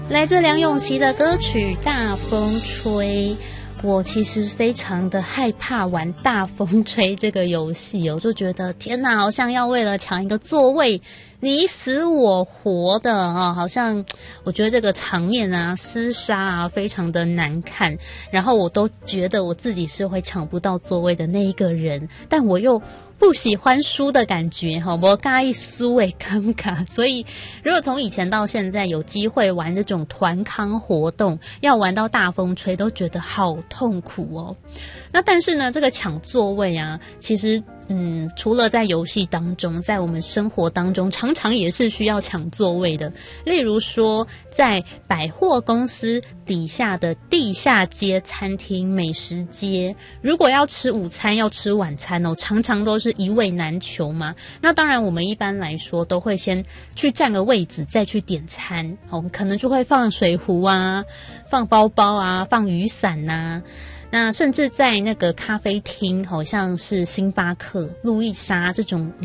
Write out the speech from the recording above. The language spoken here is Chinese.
来自梁咏琪的歌曲《大风吹》。我其实非常的害怕玩大风吹这个游戏，我就觉得天哪，好像要为了抢一个座位你死我活的啊，好像我觉得这个场面啊，厮杀啊，非常的难看。然后我都觉得我自己是会抢不到座位的那一个人，但我又不喜欢输的感觉哈，我介意输诶，尴尬。所以如果从以前到现在有机会玩这种团康活动，要玩到大风吹，都觉得好痛苦哦。那但是呢，这个抢座位啊，其实除了在游戏当中，在我们生活当中常常也是需要抢座位的。例如说在百货公司底下的地下街餐厅、美食街，如果要吃午餐要吃晚餐哦，常常都是一位难求嘛。那当然我们一般来说都会先去占个位子再去点餐，我们可能就会放水壶啊，放包包啊，放雨伞啊。那甚至在那个咖啡厅，好像是星巴克、路易莎这种